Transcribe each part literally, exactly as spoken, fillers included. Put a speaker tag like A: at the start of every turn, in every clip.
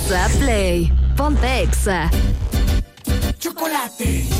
A: Exa Play. Ponte Exa.
B: Chocolate.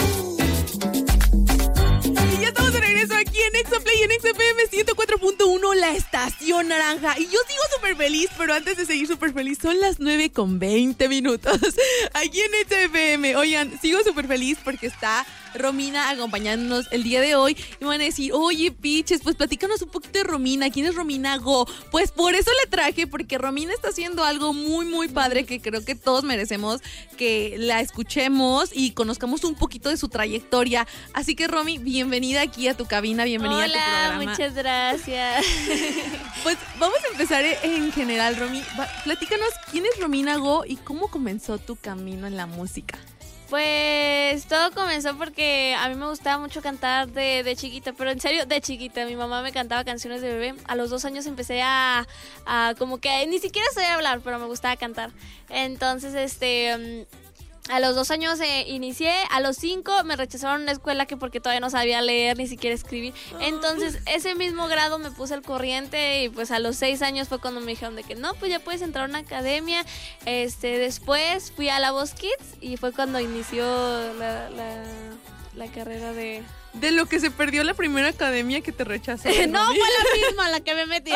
C: Y ya estamos de regreso aquí en Exa Play, en Exa F M ciento cuatro punto uno, la estación naranja. Y yo sigo súper feliz, pero antes de seguir súper feliz, son las nueve con veinte minutos aquí en Exa F M. Oigan, sigo súper feliz porque está Romina acompañándonos el día de hoy. Y van a decir, oye, piches, pues platícanos un poquito de Romina. ¿Quién es Romina Go? Pues por eso la traje, porque Romina está haciendo algo muy, muy padre que creo que todos merecemos que la escuchemos y conozcamos un poquito de su trayectoria. Así que, Romy, bienvenida aquí a tu cabina, bienvenida
D: Hola,
C: a tu programa.
D: Muchas gracias.
C: Pues vamos a empezar en general, Romy. Va, platícanos quién es Romina Go y cómo comenzó tu camino en la música.
D: Pues todo comenzó porque a mí me gustaba mucho cantar de, de chiquita, pero en serio, de chiquita. Mi mamá me cantaba canciones de bebé. A los dos años empecé a, a como que ni siquiera sabía hablar, pero me gustaba cantar. Entonces, este... a los dos años eh, inicié, a los cinco me rechazaron en una escuela que porque todavía no sabía leer ni siquiera escribir. Entonces ese mismo grado me puse al corriente y pues a los seis años fue cuando me dijeron de que no, pues ya puedes entrar a una academia. Este, después fui a La Voz Kids y fue cuando inició la, la, la carrera de...
C: De lo que se perdió la primera academia que te rechazó.
D: No, fue la misma la que me metí.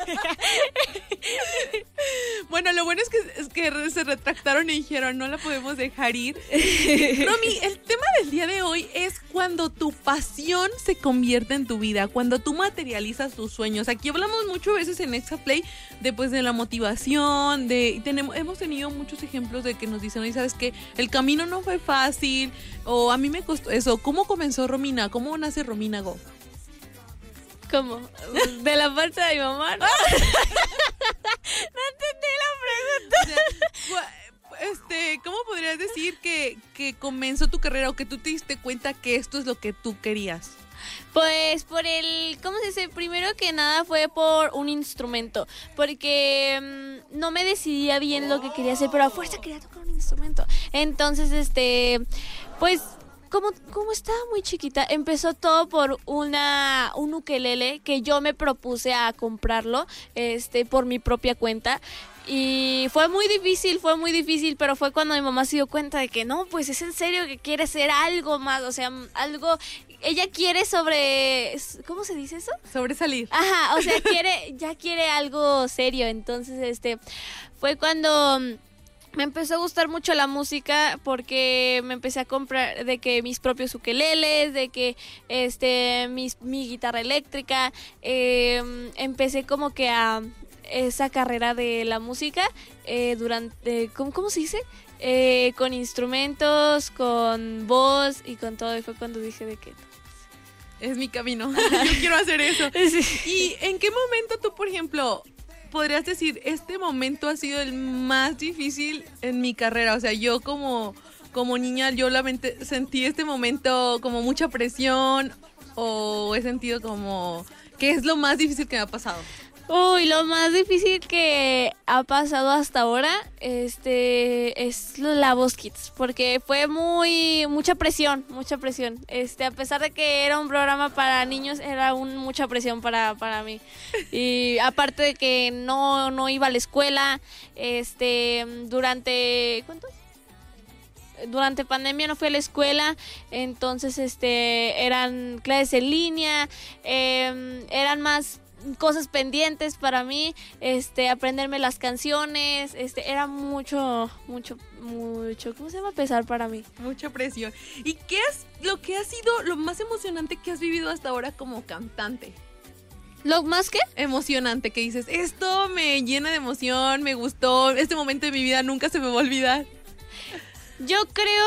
C: Bueno, lo bueno es que, es que se retractaron y dijeron, no la podemos dejar ir. Romy, el tema del día de hoy es cuando tu pasión se convierte en tu vida, cuando tú materializas tus sueños. Aquí hablamos muchas veces en Exa Play de, pues, de la motivación, de tenemos, hemos tenido muchos ejemplos de que nos dicen, oye, ¿sabes qué? El camino no fue fácil, o a mí me costó eso. ¿Cómo comenzó Romina? ¿Cómo nace Romina Go?
D: ¿Cómo? ¿De la panza de mi mamá? No, no entendí la pregunta.
C: O sea, este, ¿cómo podrías decir que, que comenzó tu carrera o que tú te diste cuenta que esto es lo que tú querías?
D: Pues por el, ¿cómo se dice? Primero que nada fue por un instrumento, porque mmm, no me decidía bien lo que quería hacer, pero a fuerza quería tocar un instrumento. Entonces, este, pues... Como, como estaba muy chiquita, empezó todo por una un ukelele que yo me propuse a comprarlo este por mi propia cuenta. Y fue muy difícil, fue muy difícil, pero fue cuando mi mamá se dio cuenta de que no, pues es en serio que quiere hacer algo más, o sea, algo, ella quiere sobre, ¿cómo se dice eso?
C: Sobresalir.
D: Ajá, o sea, quiere, ya quiere algo serio, entonces este, fue cuando... me empezó a gustar mucho la música porque me empecé a comprar de que mis propios ukeleles, de que este mis, mi guitarra eléctrica, eh, empecé como que a esa carrera de la música eh, durante, ¿cómo, ¿cómo se dice? Eh, con instrumentos, con voz y con todo, y fue cuando dije de que...
C: Es mi camino, yo quiero hacer eso.
D: Sí.
C: ¿Y en qué momento tú, por ejemplo... podrías decir, este momento ha sido el más difícil en mi carrera? O sea, yo como, como niña, yo la mente, sentí este momento como mucha presión, o he sentido como, ¿qué es lo más difícil que me ha pasado?
D: Uy, lo más difícil que ha pasado hasta ahora este es La Voz Kids, porque fue muy mucha presión, mucha presión. Este, a pesar de que era un programa para niños, era un, mucha presión para, para mí. Y aparte de que no, no iba a la escuela, este, durante ¿cuánto? Durante pandemia no fui a la escuela, entonces este eran clases en línea, eh, eran más cosas pendientes para mí, este, aprenderme las canciones, este, era mucho, mucho, mucho, ¿cómo se llama? Pesar para mí.
C: Mucha presión. ¿Y qué es lo que ha sido lo más emocionante que has vivido hasta ahora como cantante?
D: ¿Lo más qué?
C: Emocionante, que dices, esto me llena de emoción, me gustó, este momento de mi vida nunca se me va a olvidar.
D: Yo creo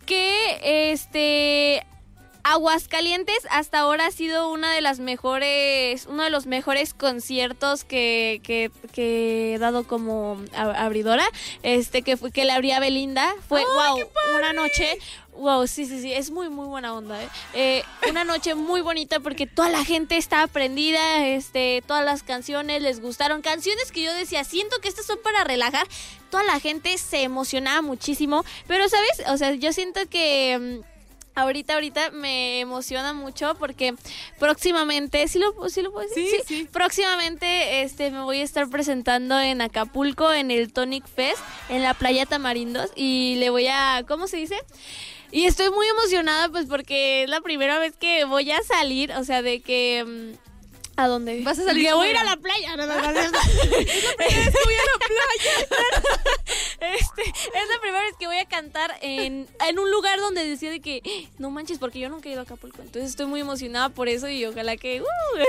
D: que, este... Aguascalientes hasta ahora ha sido una de las mejores, uno de los mejores conciertos que, que, que he dado como abridora, este que fue que le abría Belinda, fue
C: ¡Oh,
D: wow, una noche, wow, sí, sí, sí, es muy, muy buena onda, ¿eh? Eh, una noche muy bonita porque toda la gente estaba prendida, este, todas las canciones les gustaron, canciones que yo decía, siento que estas son para relajar, toda la gente se emocionaba muchísimo, pero ¿sabes? O sea, yo siento que... Ahorita, ahorita me emociona mucho porque próximamente, ¿sí lo, sí lo puedo decir?
C: Sí, sí,
D: sí. Próximamente este, me voy a estar presentando en Acapulco, en el Tonic Fest, en la playa Tamarindos, y le voy a, ¿cómo se dice? Y estoy muy emocionada pues porque es la primera vez que voy a salir, o sea, de que... ¿A dónde?
C: ¿Vas a salir?
D: Que voy a ir a la playa. No, no, no, no, no.
C: Es la primera vez que voy a la playa.
D: Este, es la primera vez que voy a cantar en, en un lugar donde decía de que no manches, porque yo nunca he ido a Acapulco. Entonces estoy muy emocionada por eso y ojalá que... Uh.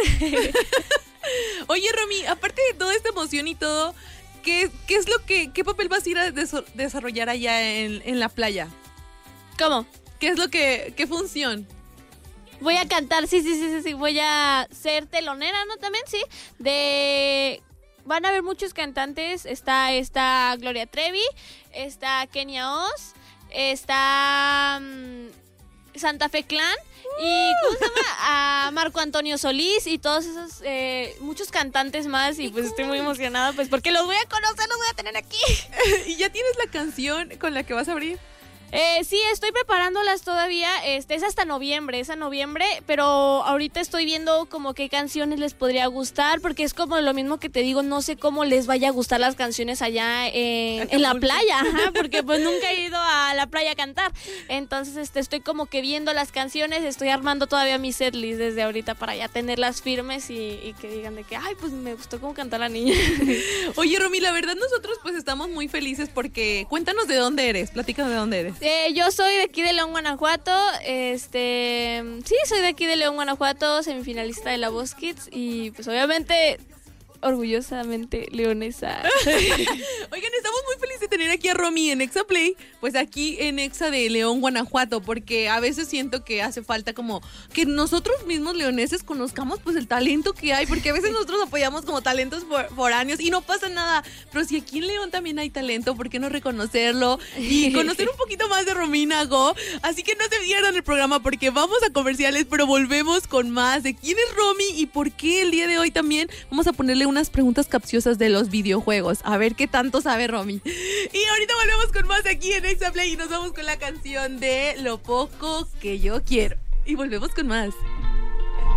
C: Oye, Romy, aparte de toda esta emoción y todo, ¿qué, qué es lo que, qué papel vas a ir a des- desarrollar allá en, en la playa?
D: ¿Cómo?
C: ¿Qué es lo que, qué función?
D: Voy a cantar, sí, sí, sí, sí, sí, voy a ser telonera, ¿no? También, sí, de... Van a haber muchos cantantes, está, está Gloria Trevi, está Kenia Oz, está um, Santa Fe Clan, y ¿cómo se llama? A Marco Antonio Solís y todos esos, eh, muchos cantantes más, y pues estoy muy emocionada, pues porque los voy a conocer, los voy a tener aquí.
C: ¿Y ya tienes la canción con la que vas a abrir?
D: Eh, sí, estoy preparándolas todavía, este, es hasta noviembre, es a noviembre, pero ahorita estoy viendo como qué canciones les podría gustar, porque es como lo mismo que te digo, no sé cómo les vaya a gustar las canciones allá en, en la playa, ajá, porque pues nunca he ido a la playa a cantar, entonces este, estoy como que viendo las canciones, estoy armando todavía mi setlist desde ahorita para ya tenerlas firmes y, y que digan de que, ay, pues me gustó cómo canta la niña.
C: Oye, Romy, la verdad nosotros pues estamos muy felices porque cuéntanos de dónde eres, platícanos de dónde eres.
D: Eh, yo soy de aquí de León, Guanajuato. Este, sí, soy de aquí de León, Guanajuato, semifinalista de La Voz Kids y pues obviamente orgullosamente leonesa.
C: Oigan, estamos muy felices de tener aquí a Romy en Exa Play, pues aquí en Exa de León, Guanajuato, porque a veces siento que hace falta como que nosotros mismos leoneses conozcamos pues el talento que hay, porque a veces nosotros apoyamos como talentos for- foráneos y no pasa nada, pero si aquí en León también hay talento, ¿por qué no reconocerlo y conocer un poquito más de Romina Go? Así que no se pierdan el programa porque vamos a comerciales, pero volvemos con más de quién es Romy y por qué el día de hoy también vamos a ponerle unas preguntas capciosas de los videojuegos. A ver qué tanto sabe Romy. Y ahorita volvemos con más aquí en Exa Play y nos vamos con la canción de Lo Poco Que Yo Quiero. Y volvemos con más.